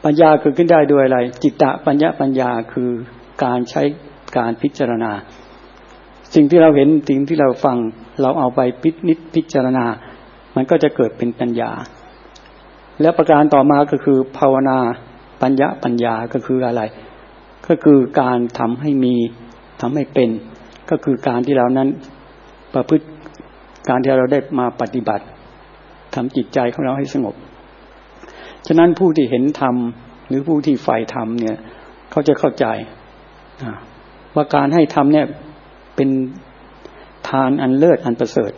ปัญญาเกิดขึ้นได้ด้วยอะไรจิตตะปัญญาคือการใช้การพิจารณาสิ่งที่เราเห็นสิ่งที่เราฟังเราเอาไปพิจารณามันก็จะเกิดเป็นปัญญาแล้วประการต่อมาก็คือภาวนาปัญญาก็คืออะไรก็คือการทำให้มีทำให้เป็นก็คือการที่เรานั้นประพฤติการที่เราได้มาปฏิบัติทำจิตใจของเราให้สงบฉะนั้นผู้ที่เห็นธรรมหรือผู้ที่ใฝ่ธรรมเนี่ยเขาจะเข้าใจว่าการให้ธรรมเนี่ยเป็นทานอันเลิศอันประเสริฐ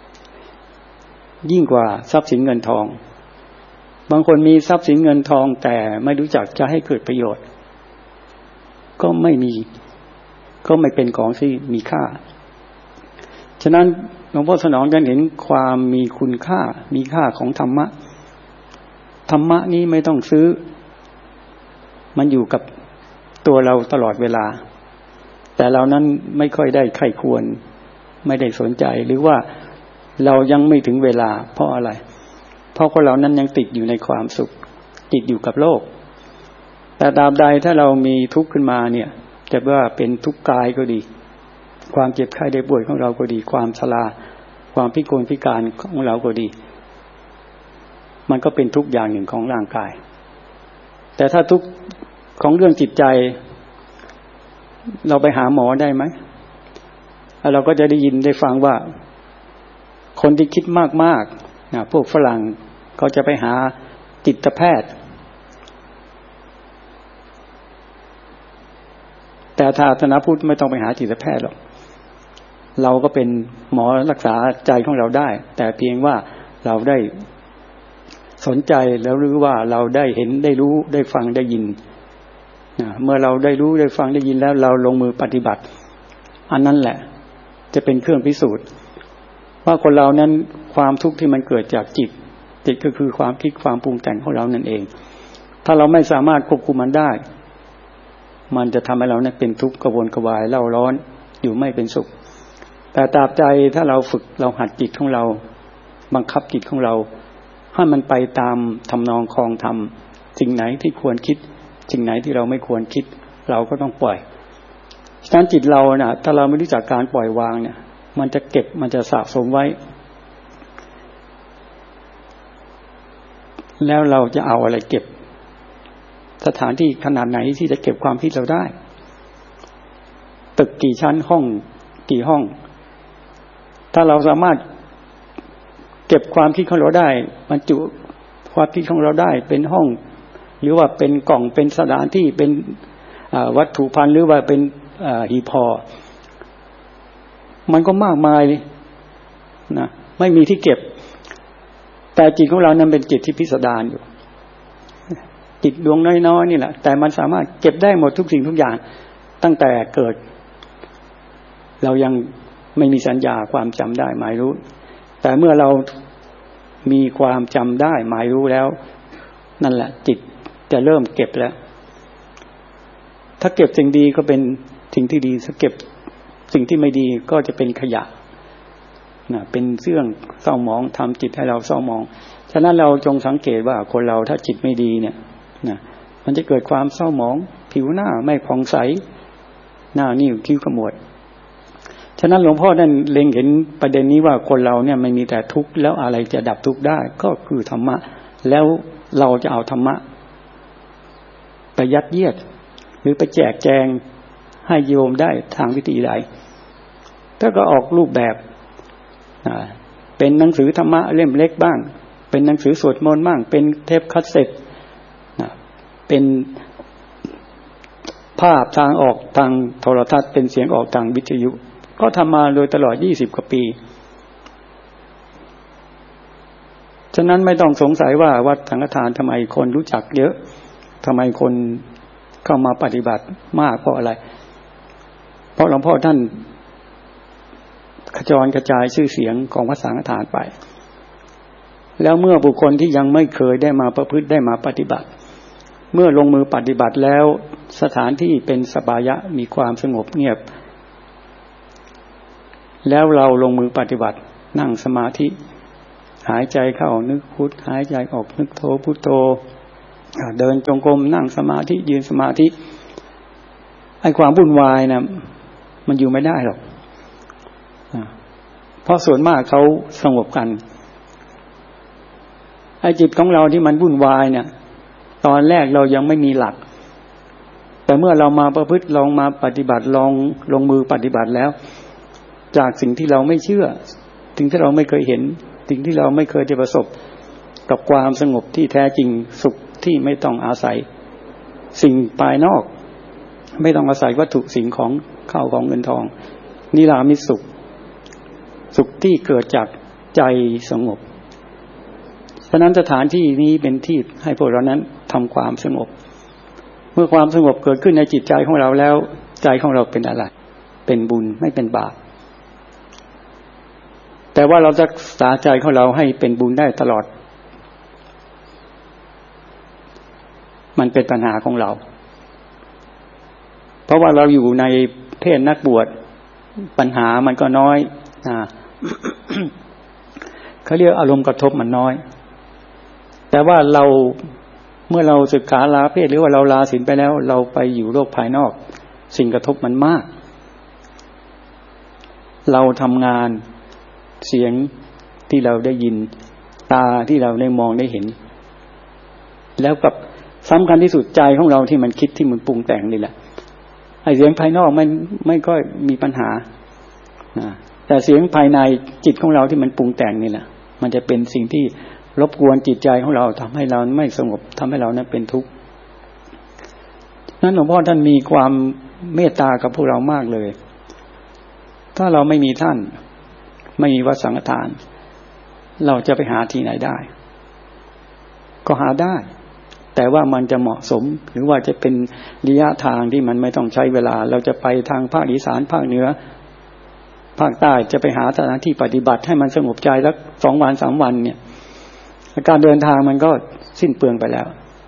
ยิ่งกว่าทรัพย์สินเงินทองบางคนมีทรัพย์สินเงินทองแต่ไม่รู้จักจะให้เกิดประโยชน์ก็ไม่เป็นของที่มีค่าฉะนั้นหลวงพ่อสนองท่านเห็นความมีคุณค่ามีค่าของธรรมะนี้ไม่ต้องซื้อมันอยู่กับตัวเราตลอดเวลาแต่เรานั้นไม่ค่อยได้ใคร่ควรไม่ได้สนใจหรือว่าเรายังไม่ถึงเวลาเพราะอะไรเพราะคนเรานั้นยังติดอยู่ในความสุขติดอยู่กับโลกแต่ตราบใดถ้าเรามีทุกข์ขึ้นมาเนี่ยจะว่าเป็นทุกข์กายก็ดีความเจ็บไข้ได้ป่วยของเราก็ดีความชราความพิกลพิการของเราก็ดีมันก็เป็นทุกอย่างหนึ่งของร่างกายแต่ถ้าทุกข์ของเรื่องจิตใจเราไปหาหมอได้ไหมเราก็จะได้ยินได้ฟังว่าคนที่คิดมากๆนะพวกฝรั่งเขาจะไปหาจิตแพทย์แต่ถ้าศาสนาพุทธไม่ต้องไปหาจิตแพทย์หรอกเราก็เป็นหมอรักษาใจของเราได้แต่เพียงว่าเราได้สนใจแล้วหรือว่าเราได้เห็นได้รู้ได้ฟังได้ยินเมื่อเราได้รู้ได้ฟังได้ยินแล้วเราลงมือปฏิบัติอันนั้นแหละจะเป็นเครื่องพิสูจน์ว่าคนเรานั้นความทุกข์ที่มันเกิดจากจิตก็คือความคิดความปรุงแต่งของเรานั่นเองถ้าเราไม่สามารถควบคุมมันได้มันจะทำให้เรานั้นเป็นทุกข์กระวนกระวายเล่าร้อนอยู่ไม่เป็นสุขแต่ตราบใดถ้าเราฝึกเราหัดจิตของเราบังคับจิตของเราให้มันไปตามทำนองคลองธรรมสิ่งไหนที่ควรคิดสิ่งไหนที่เราไม่ควรคิดเราก็ต้องปล่อยฉะนั้นจิตเรานะถ้าเราไม่รู้จักการปล่อยวางเนี่ยมันจะเก็บมันจะสะสมไว้แล้วเราจะเอาอะไรเก็บสถานที่ขนาดไหนที่จะเก็บความคิดเราได้ตึกกี่ชั้นห้องกี่ห้องถ้าเราสามารถเก็บความคิดของเราได้บรรจุความคิดของเราได้เป็นห้องหรือว่าเป็นกล่องเป็นสถานที่เป็นวัตถุภัณฑ์หรือว่าเป็นหีบห่อมันก็มากมายนะไม่มีที่เก็บแต่จิตของเรานั้นเป็นจิตที่พิสดารอยู่จิตดวงน้อยๆนี่แหละแต่มันสามารถเก็บได้หมดทุกสิ่งทุกอย่างตั้งแต่เกิดเรายังไม่มีสัญญาความจำได้หมายรู้แต่เมื่อเรามีความจำได้หมายรู้แล้วนั่นแหละจิตจะเริ่มเก็บแล้วถ้าเก็บสิ่งดีก็เป็นสิ่งที่ดีถ้าเก็บสิ่งที่ไม่ดีก็จะเป็นขยะนะเป็นเรื่องเศร้าหมองทำจิตให้เราเศร้าหมองฉะนั้นเราจงสังเกตว่าคนเราถ้าจิตไม่ดีเนี่ยนะมันจะเกิดความเศร้าหมองผิวหน้าไม่ผ่องใสหน้านิ่วคิ้วขมวดฉะนั้นหลวงพ่อท่านเล็งเห็นประเด็นนี้ว่าคนเราเนี่ยไม่มีแต่ทุกข์แล้วอะไรจะดับทุกข์ได้ก็คือธรรมะแล้วเราจะเอาธรรมะไปยัดเยียดหรือไปแจกแจงให้โยมได้ทางวิธีใดถ้าก็ออกรูปแบบเป็นหนังสือธรรมะเล่มเล็กบ้างเป็นหนังสือสวดมนต์บ้างเป็นเทปคัสเซ็ตเป็นภาพทางออกทางโทรทัศน์เป็นเสียงออกทางวิทยุก็ทำมาโดยตลอด20กว่าปีฉะนั้นไม่ต้องสงสัยว่าวัดสังฆทานทำไมคนรู้จักเยอะทำไมคนเข้ามาปฏิบัติมากเพราะอะไรเพราะหลวงพ่อท่านขจรกระจายชื่อเสียงของวัดสังฆทานไปแล้วเมื่อบุคคลที่ยังไม่เคยได้มาประพฤติได้มาปฏิบัติเมื่อลงมือปฏิบัติแล้วสถานที่เป็นสบายะมีความสงบเงียบแล้วเราลงมือปฏิบัตินั่งสมาธิหายใจเข้านึกพุทหายใจออกนึกโธพุทโธเดินจงกรมนั่งสมาธิยืนสมาธิไอ้ความวุ่นวายนะมันอยู่ไม่ได้หรอกเพราะส่วนมากเขาสงบกันไอ้จิตของเราที่มันวุ่นวายเนี่ยตอนแรกเรายังไม่มีหลักแต่เมื่อเรามาประพฤติลองมาปฏิบัติลงมือปฏิบัติแล้วจากสิ่งที่เราไม่เชื่อสิ่งที่เราไม่เคยเห็นสิ่งที่เราไม่เคยได้ประสบกับความสงบที่แท้จริงสุขที่ไม่ต้องอาศัยสิ่งภายนอกไม่ต้องอาศัยวัตถุสิ่งของข้าวของเงินทองนิรามิตสุขที่เกิดจากใจสงบฉะนั้นสถานที่นี้เป็นที่ให้พวกเรานั้นทำความสงบเมื่อความสงบเกิดขึ้นในจิตใจของเราแล้วใจของเราเป็นอะไรเป็นบุญไม่เป็นบาปแต่ว่าเราจะรักษาใจของเราให้เป็นบุญได้ตลอดมันเป็นปัญหาของเราเพราะว่าเราอยู่ในเพศนักบวชปัญหามันก็น้อยเขาเรียกอารมณ์กระทบมันน้อยแต่ว่าเราเมื่อเราศึกษาลาเพศหรือว่าเราลาศีลไปแล้วเราไปอยู่โลกภายนอกสิ่งกระทบมันมากเราทำงานเสียงที่เราได้ยินตาที่เราได้มองได้เห็นแล้วกับสำคัญที่สุดใจของเราที่มันคิดที่มันปรุงแต่งนี่แหละไอ้เสียงภายนอกมันไม่ก็มีปัญหาแต่เสียงภายในจิตของเราที่มันปรุงแต่งนี่แหละมันจะเป็นสิ่งที่รบกวนจิตใจของเราทำให้เราไม่สงบทำให้เรานั้นเป็นทุกข์นั้นหลวงพ่อท่านมีความเมตตากับพวกเรามากเลยถ้าเราไม่มีท่านไม่มีวัดสังฆทานเราจะไปหาที่ไหนได้ก็หาได้แต่ว่ามันจะเหมาะสมหรือว่าจะเป็นระยะทางที่มันไม่ต้องใช้เวลาเราจะไปทางภาคอีสานภาคเหนือภาคใต้จะไปหาสถานที่ปฏิบัติให้มันสงบใจสัก2 วัน3 วันเนี่ยการเดินทางมันก็สิ้นเปลืองไปแล้ว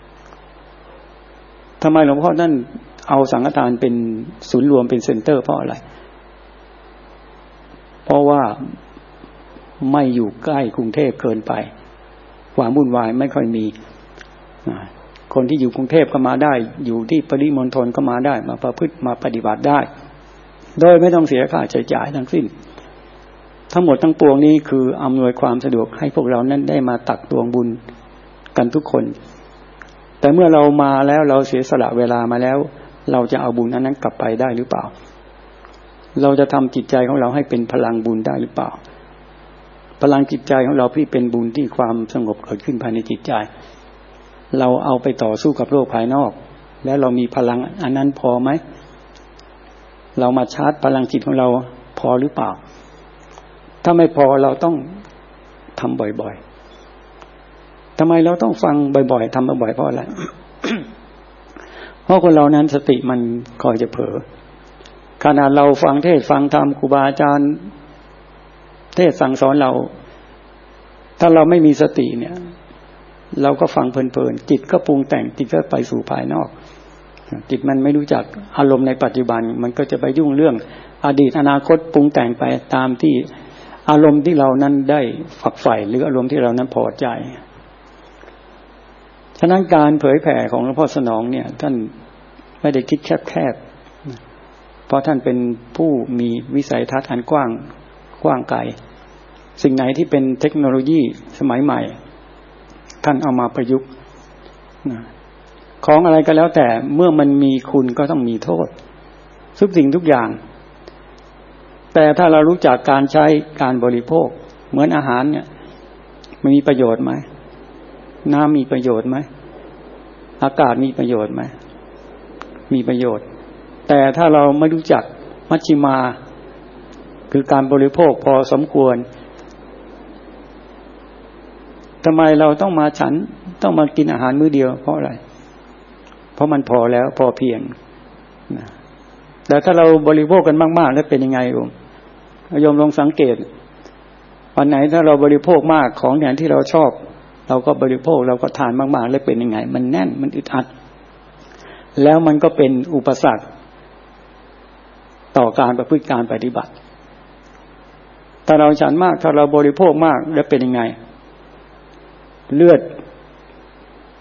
ทำไมหลวงพ่อท่านเอาสังฆทานเป็นศูนย์รวมเป็นเซ็นเตอร์เพราะอะไรเพราะว่าไม่อยู่ใกล้กรุงเทพเกินไปความวุ่นวายไม่ค่อยมีคนที่อยู่กรุงเทพก็มาได้อยู่ที่ปริมณฑลก็มาได้มาประพฤติมาปฏิบัติได้โดยไม่ต้องเสียค่าใช้จ่ายทั้งสิ้นทั้งหมดทั้งปวงนี้คืออำนวยความสะดวกให้พวกเรานั้นได้มาตักตวงบุญกันทุกคนแต่เมื่อเรามาแล้วเราเสียสละเวลามาแล้วเราจะเอาบุญนั้นกลับไปได้หรือเปล่าเราจะทำจิตใจของเราให้เป็นพลังบุญได้หรือเปล่าพลังจิตใจของเราที่เป็นบุญที่ความสงบเกิดขึ้นภายในจิตใจเราเอาไปต่อสู้กับโลกภายนอกแล้วเรามีพลังอันนั้นพอไหมเรามาชาร์จพลังจิตของเราพอหรือเปล่าถ้าไม่พอเราต้องทำบ่อยๆทำไมเราต้องฟังบ่อยๆทำบ่อยๆเพราะอะไร เพราะคนเรานั้นสติมันคอยจะเผลอขณะเราฟังเทศฟังธรรมครูบาอาจารย์เทศสั่งสอนเราถ้าเราไม่มีสติเนี่ยเราก็ฟังเพลินๆจิตก็ปรุงแต่งจิตก็ไปสู่ภายนอกจิตมันไม่รู้จักอารมณ์ในปัจจุบันมันก็จะไปยุ่งเรื่องอดีตอนาคตปรุงแต่งไปตามที่อารมณ์ที่เรานั้นได้ฝักใฝ่หรืออารมณ์ที่เรานั้นพอใจฉะนั้นการเผยแผ่ของหลวงพ่อสนองเนี่ยท่านไม่ได้คิดแคบๆเพราะท่านเป็นผู้มีวิสัยทัศน์อันกว้างไกลสิ่งไหนที่เป็นเทคโนโลยีสมัยใหม่ท่านเอามาประยุกต์ของอะไรก็แล้วแต่เมื่อมันมีคุณก็ต้องมีโทษทุกสิ่งทุกอย่างแต่ถ้าเรารู้จักการใช้การบริโภคเหมือนอาหารเนี่ยมันมีประโยชน์ไหมน้ำมีประโยชน์ไหมอากาศมีประโยชน์ไหมมีประโยชน์แต่ถ้าเราไม่รู้จักมัชฌิมาคือการบริโภคพอสมควรทำไมเราต้องมาฉันต้องมากินอาหารมื้อเดียวเพราะอะไรเพราะมันพอแล้วพอเพียงนะแต่ถ้าเราบริโภคกันมากๆแล้วเป็นยังไงโยมลองสังเกตวันไหนถ้าเราบริโภคมากของอย่างที่เราชอบเราก็บริโภคเราก็ทานมากๆแล้วเป็นยังไงมันแน่นมันอึดอัดแล้วมันก็เป็นอุปสรรคต่อการประพฤติการปฏิบัติถ้าเราฉันมากถ้าเราบริโภคมากแล้วเป็นยังไงเลือด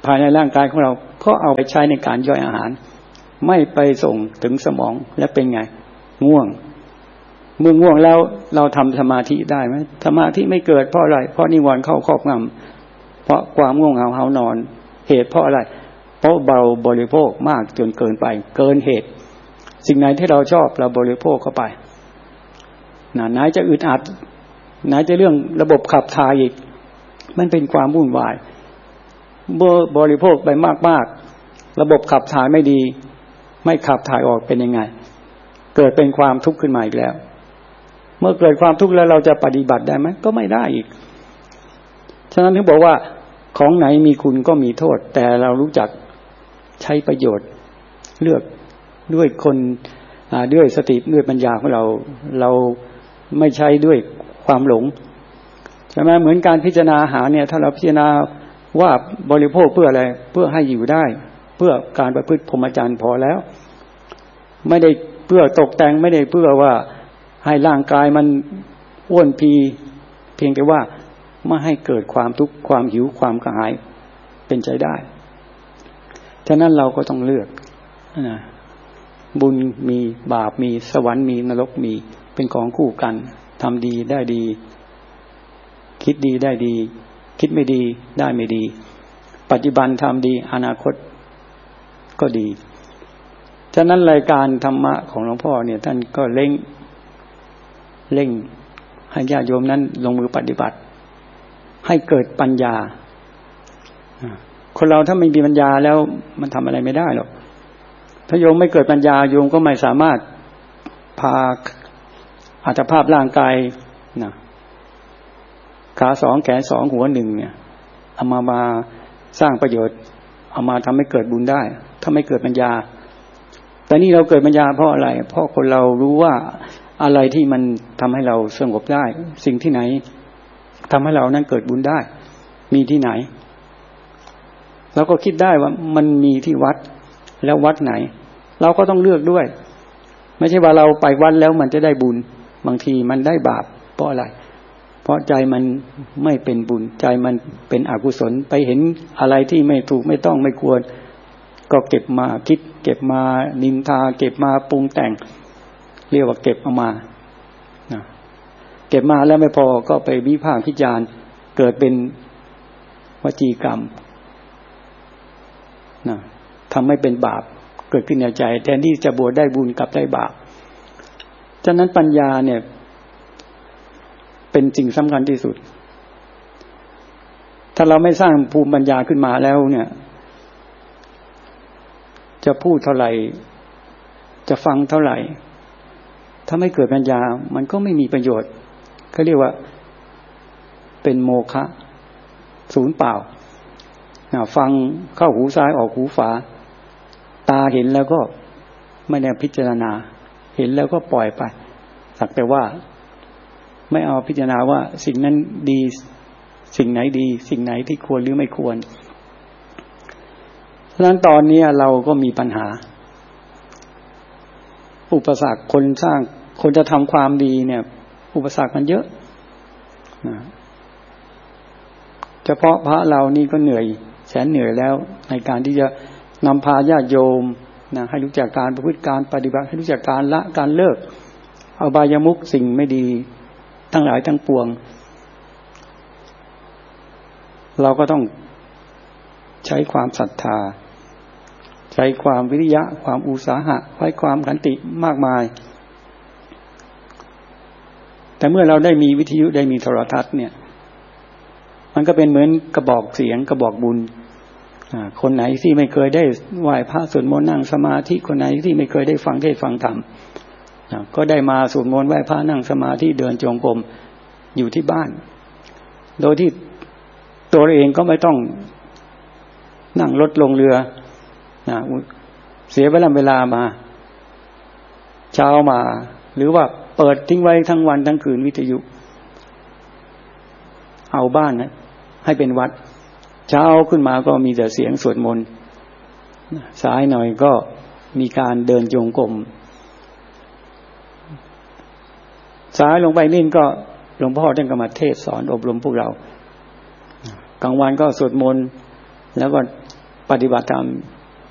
ภายในร่างกายของเราก็เอาไปใช้ในการย่อยอาหารไม่ไปส่งถึงสมองและเป็นไงง่วงเมื่อง่วงแล้วเราทำสมาธิได้ไหมสมาธิไม่เกิดเพราะอะไรเพราะนิวรณ์เข้าครอบงำเพราะความง่วงเหงาหานอนเหตุเพราะอะไรเพราะเบาบริโภคมากจนเกินไปเกินเหตุสิ่งไหนที่เราชอบเราบริโภคเข้าไปไหนจะอึดอัดไหนจะเรื่องระบบขับถ่ายอีกมันเป็นความวุ่นวายเมื่อบริโภคไปมากๆระบบขับถ่ายไม่ดีไม่ขับถ่ายออกเป็นยังไงเกิดเป็นความทุกข์ขึ้นมาอีกแล้วเมื่อเกิดความทุกข์แล้วเราจะปฏิบัติได้ไหมก็ไม่ได้อีกฉะนั้นถึงบอกว่าของไหนมีคุณก็มีโทษแต่เรารู้จักใช้ประโยชน์เลือกด้วยคนด้วยสติด้วยปัญญาของเราไม่ใช้ด้วยความหลงใช่ไหมเหมือนการพิจารณาอาหารเนี่ยถ้าเราพิจารณาว่าบริโภคเพื่ออะไรเพื่อให้อยู่ได้เพื่อการประพฤติพรหมจรรย์พอแล้วไม่ได้เพื่อตกแต่งไม่ได้เพื่อว่าให้ร่างกายมันอ้วนพีเพียงแต่ว่าไม่ให้เกิดความทุกข์ความหิวความกระหายเป็นใจได้ฉะนั้นเราก็ต้องเลือกนะบุญมีบาปมีสวรรค์มีนรกมีเป็นของคู่กันทำดีได้ดีคิดดีได้ดีคิดไม่ดีได้ไม่ดีปัจจุบันทำดีอนาคตก็ดีฉะนั้นรายการธรรมะของหลวงพ่อเนี่ยท่านก็เร่งให้ญาติโยมนั้นลงมือปฏิบัติให้เกิดปัญญาคนเราถ้าไม่มีปัญญาแล้วมันทำอะไรไม่ได้หรอกถ้าโยมไม่เกิดปัญญาโยมก็ไม่สามารถพาอัตภาพร่างกายนะขาสองแขนสองหัวหนึ่งเนี่ยเอามาสร้างประโยชน์เอามาทำให้เกิดบุญได้ถ้าไม่เกิดปัญญาแต่นี่เราเกิดปัญญาเพราะอะไรเพราะคนเรารู้ว่าอะไรที่มันทำให้เราสงบได้สิ่งที่ไหนทำให้เรานั้นเกิดบุญได้มีที่ไหนเราก็คิดได้ว่ามันมีที่วัดแล้ววัดไหนเราก็ต้องเลือกด้วยไม่ใช่ว่าเราไปวัดแล้วมันจะได้บุญบางทีมันได้บาปเพราะอะไรเพราะใจมันไม่เป็นบุญใจมันเป็นอกุศลไปเห็นอะไรที่ไม่ถูกไม่ต้องไม่ควรก็เก็บมาคิดเก็บมานินทาเก็บมาปรุงแต่งเรียกว่าเก็บเอามาเก็บมาแล้วไม่พอก็ไปวิพากษ์วิจารณ์เกิดเป็นวจีกรรมทำให้เป็นบาปเกิดขึ้นในใจแทนที่จะบวชได้บุญกลับได้บาปฉะนั้นปัญญาเนี่ยเป็นสิ่งสำคัญที่สุดถ้าเราไม่สร้างภูมิปัญญาขึ้นมาแล้วเนี่ยจะพูดเท่าไหร่จะฟังเท่าไหร่ถ้าไม่เกิดปัญญามันก็ไม่มีประโยชน์เขาเรียกว่าเป็นโมฆะศูนย์เปล่าฟังเข้าหูซ้ายออกหูขวาตาเห็นแล้วก็ไม่ได้พิจารณาเห็นแล้วก็ปล่อยไปสักแต่ว่าไม่เอาพิจารณาว่าสิ่งนั้นดีสิ่งไหนดีสิ่งไหนที่ควรหรือไม่ควรฉะนั้นตอนนี้เราก็มีปัญหาอุปสรรคคนสร้างคนจะทำความดีเนี่ยอุปสรรคมันเยอะเฉพาะพระเรานี่ก็เหนื่อยแสนเหนื่อยแล้วในการที่จะนำพาญาติโยมให้รู้จักการประพฤติการปฏิบัติให้รู้จักการละการเลิกอบายมุขสิ่งไม่ดีทั้งหลายทั้งปวงเราก็ต้องใช้ความศรัทธาใช้ความวิริยะความอุตสาหะใช้ความขันติมากมายแต่เมื่อเราได้มีวิทยุได้มีโทรทัศน์เนี่ยมันก็เป็นเหมือนกระบอกเสียงกระบอกบุญคนไหนที่ไม่เคยได้ไหว้พระสวดมนต์นั่งสมาธิคนไหนที่ไม่เคยได้ฟังเทศน์ฟังธรรมก็ได้มาสวดมนต์ไหว้พระนั่งสมาธิเดินจงกรมอยู่ที่บ้านโดยที่ตัวเองก็ไม่ต้องนั่งรถลงเรือเสียเวลามาเช้ามาหรือว่าเปิดทิ้งไว้ทั้งวันทั้งคืนวิทยุเอาบ้านนะให้เป็นวัดเช้าขึ้นมาก็มีแต่เสียงสวดมนต์สายหน่อยก็มีการเดินจงกรมสายลงไปนี่ก็หลวงพ่อท่านก็มาเทศสอนอบรมพวกเรากลางวันก็สวดมนต์แล้วก็ปฏิบัติธรรม